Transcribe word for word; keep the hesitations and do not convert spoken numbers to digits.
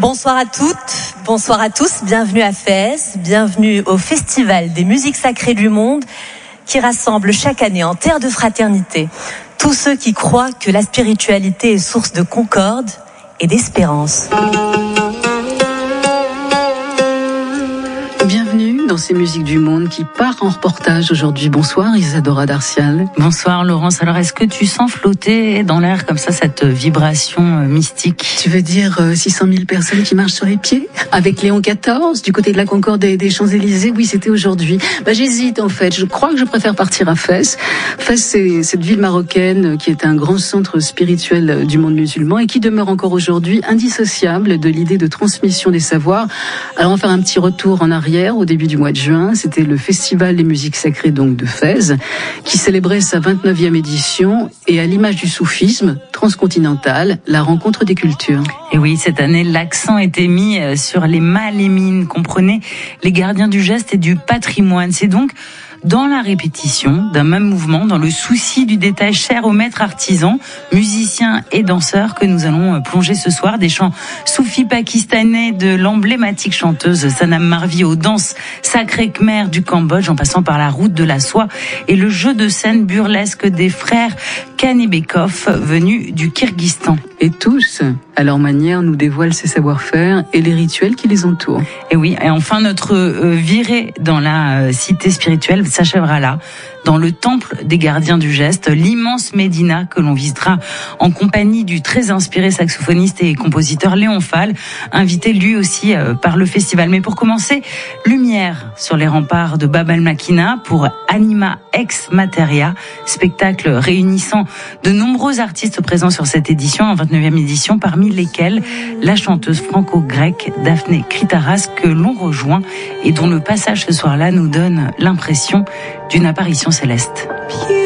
Bonsoir à toutes, bonsoir à tous, bienvenue à Fès, bienvenue au Festival des musiques sacrées du monde qui rassemble chaque année en terre de fraternité tous ceux qui croient que la spiritualité est source de concorde et d'espérance. Bienvenue dans ces musiques du monde qui part en reportage aujourd'hui. Bonsoir Isadora Darcial. Bonsoir Laurence. Alors est-ce que tu sens flotter dans l'air comme ça cette vibration mystique? Tu veux dire euh, six cent mille personnes qui marchent sur les pieds avec Léon quatorze du côté de la Concorde et des Champs-Élysées? Oui, c'était aujourd'hui. Bah, j'hésite en fait. Je crois que je préfère partir à Fès. Fès, c'est cette ville marocaine qui est un grand centre spirituel du monde musulman et qui demeure encore aujourd'hui indissociable de l'idée de transmission des savoirs. Alors on va faire un petit retour en arrière. Au début du mois de juin, c'était le Festival des musiques sacrées donc de Fès qui célébrait sa vingt-neuvième édition et à l'image du soufisme transcontinental, la rencontre des cultures. Et oui, cette année, l'accent était mis sur les malémines, comprenez, les gardiens du geste et du patrimoine. C'est donc dans la répétition d'un même mouvement, dans le souci du détail cher aux maîtres artisans, musiciens et danseurs que nous allons plonger ce soir. Des chants soufis pakistanais de l'emblématique chanteuse Sanam Marvi aux danses sacrées khmer du Cambodge, en passant par la route de la soie et le jeu de scène burlesque des frères Kanebekov venus du Kyrgyzstan. Et tous, à leur manière, nous dévoilent ces savoir-faire et les rituels qui les entourent. Et oui, et enfin notre euh, virée dans la euh, cité spirituelle s'achèvera là, dans le temple des gardiens du geste, l'immense Médina que l'on visitera en compagnie du très inspiré saxophoniste et compositeur Léon Fall, invité lui aussi euh, par le festival. Mais pour commencer, lumière sur les remparts de Bab el-Makina pour Anima Ex Materia, spectacle réunissant de nombreux artistes présents sur cette édition, en vingt-neuvième édition, parmi lesquels la chanteuse franco-grecque Daphné Kritaras que l'on rejoint et dont le passage ce soir-là nous donne l'impression d'une apparition céleste.